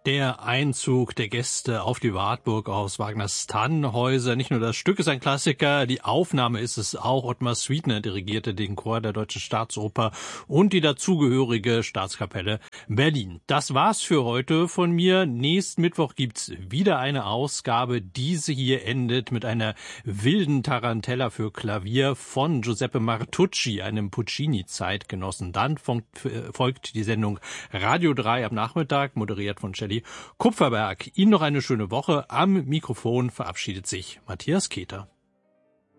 Der Einzug der Gäste auf die Wartburg aus Wagners Tannhäuser. Nicht nur das Stück ist ein Klassiker, die Aufnahme ist es auch. Ottmar Sweetner dirigierte den Chor der Deutschen Staatsoper und die dazugehörige Staatskapelle Berlin. Das war's für heute von mir. Nächsten Mittwoch gibt's wieder eine Ausgabe. Diese hier endet mit einer wilden Tarantella für Klavier von Giuseppe Martucci, einem Puccini-Zeitgenossen. Dann folgt die Sendung Radio 3 am Nachmittag, moderiert von Shelley Kupferberg. Ihnen noch eine schöne Woche. Am Mikrofon verabschiedet sich Matthias Keter.